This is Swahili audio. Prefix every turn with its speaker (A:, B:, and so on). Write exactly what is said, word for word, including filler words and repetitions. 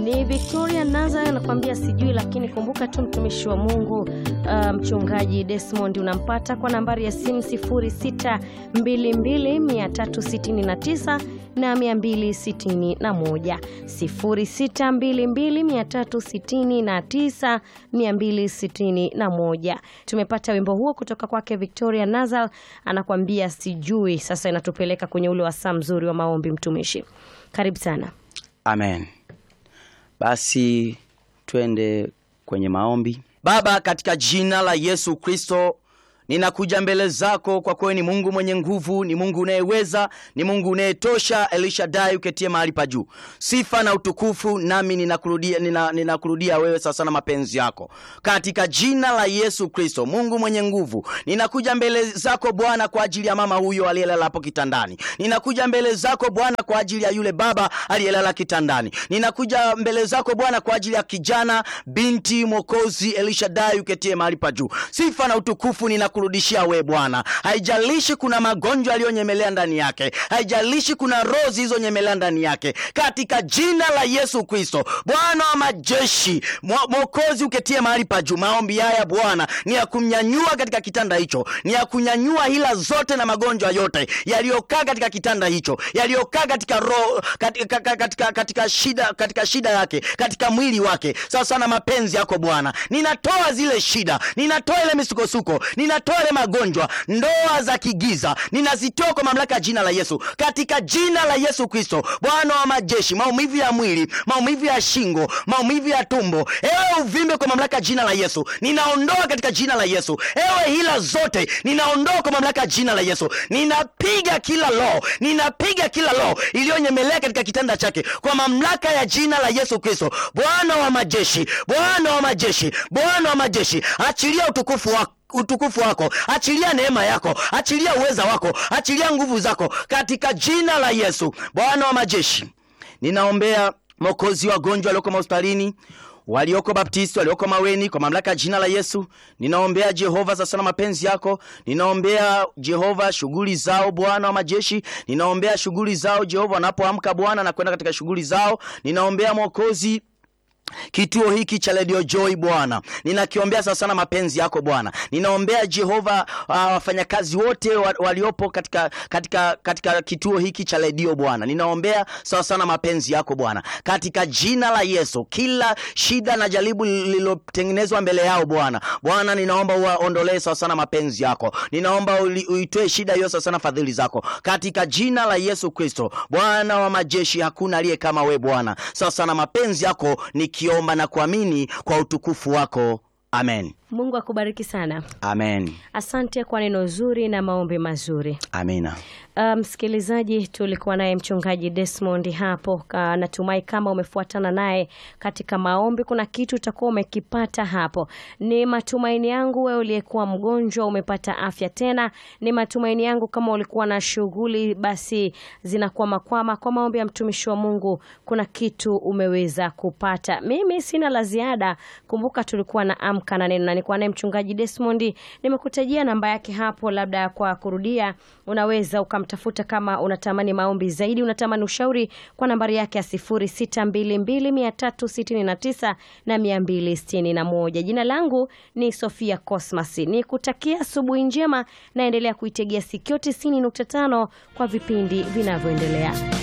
A: Ni Victoria Naza anakuambia sijui, lakini kumbuka tu mtumishi wa Mungu uh, mchungaji Desmond unampata kwa nambari ya simu sifuri sita mbili mbili mia tatu sitini na tisa na mia mbili sitini na moja, sifuri sita mbili mbili mia tatu sitini na tisa mia mbili sitini na moja. Tumepata wimbo huo kutoka kwake Victoria Nazal anakuambia sijui. Sasa inatupeleka kwenye ule wasaa mzuri wa maombi. Mtumishi, karibu sana.
B: Amen. Basi twende kwenye maombi. Baba, katika jina la Yesu Kristo, ninakuja mbele zako kwa kuwa ni Mungu mwenye nguvu, ni Mungu unayeweza, ni Mungu unayetosha, Elishadai uketie mahali pa juu. Sifa na utukufu nami ninakurudia nina, ninakurudia wewe sasa na mapenzi yako. Katika jina la Yesu Kristo, Mungu mwenye nguvu, ninakuja mbele zako Bwana kwa ajili ya mama huyo aliyelala hapo kitandani. Ninakuja mbele zako Bwana kwa ajili ya yule baba aliyelala kitandani. Ninakuja mbele zako Bwana kwa ajili ya kijana, binti, Mwokozi, Elishadai uketie mahali pa juu. Sifa na utukufu nina kurudishia we Bwana. Haijalishi kuna magonjwa yaliyonyemelea ndani yake, haijalishi kuna roho zilizonyemelea ndani yake, katika jina la Yesu Kristo, Bwana wa majeshi, Mwokozi uketie mahali pa juu. Maombi haya Bwana ni ya kumnyanyua katika kitanda hicho, ni ya kunyanyua hila zote na magonjwa yote yaliyokaa katika kitanda hicho, yaliyokaa katika roho, katika, katika, katika shida, katika shida yake, katika mwili wake. Sasa na mapenzi yako Bwana, ninatoa zile shida, ninatoa ile misukosuko, ninatoa ile magonjwa, ndoa za kigiza, ninazitoa kwa mamlaka ya jina la Yesu, katika jina la Yesu Kristo, Bwana wa majeshi. Maumivu ya mwili, maumivu ya shingo, maumivu ya tumbo, ewe uvimbe, kwa mamlaka ya jina la Yesu ninaondoa katika jina la Yesu. Ewe hila zote ninaondoa kwa mamlaka ya jina la Yesu. Ninapiga kila roho, ninapiga kila roho iliyonyemelea katika kitanda chake kwa mamlaka ya jina la Yesu Kristo. Bwana wa majeshi, Bwana wa majeshi, Bwana wa majeshi, achilia utukufu wako utukufu wako, achilia neema yako, achilia uweza wako, achilia nguvu zako katika jina la Yesu. Bwana wa majeshi, ninaombea Mwokozi wagonjwa walioko hospitalini, walioko Baptisti, walioko Maweni, kwa mamlaka ya jina la Yesu. Ninaombea Jehova sasa na mapenzi yako. Ninaombea Jehova shughuli zao Bwana wa majeshi. Ninaombea shughuli zao Jehova wanapoamka Bwana na kwenda katika shughuli zao. Ninaombea Mwokozi kituo hiki cha Radio Joy Bwana, ninakiombea sasa sana mapenzi yako Bwana. Ninaombea Jehova wafanyakazi uh, wote waliopo katika katika katika kituo hiki cha radio Bwana. Ninaombea sasa sana mapenzi yako Bwana, katika jina la Yesu. Kila shida na jaribu lililotengenezwa mbele yao Bwana, Bwana ninaomba uondolee sasa sana mapenzi yako. Ninaomba uitoe shida hiyo sasa sana fadhili zako, katika jina la Yesu Kristo, Bwana wa majeshi. Hakuna aliye kama we Bwana. Sasa sana mapenzi yako ni kiomba na kuamini kwa utukufu wako. Amen.
A: Mungu akubariki sana.
B: Amen.
A: Asante kwa neno zuri na maombi mazuri.
B: Amina.
A: Msikilizaji, um, tulikuwa naye mchungaji Desmond hapo. Natumai kama umefuatana naye katika maombi kuna kitu utakuwa umekipata hapo. Ni matumaini yangu wewe uliyekuwa mgonjwa umepata afya tena. Ni matumaini yangu kama ulikuwa na shughuli basi zinakuwa makwama, kwa maombi ya mtumishi wa Mungu kuna kitu umeweza kupata. Mimi sina la ziada. Kumbuka tulikuwa na amka na neno, na nilikuwa naye mchungaji Desmond. Nimekutajia namba yake hapo, labda kwa kurudia unaweza ukamtafuta kama unatamani maombi zaidi, unatamani ushauri, kwa nambari yake ya sifuri sita mbili mbili mia tatu sitini na tisa na mia mbili sitini na moja. Jina langu ni Sofia Cosmas. Nikutakia asubuhi njema, naendelea kuitegea sikio tisini nukta tano kwa vipindi vinavyoendelea.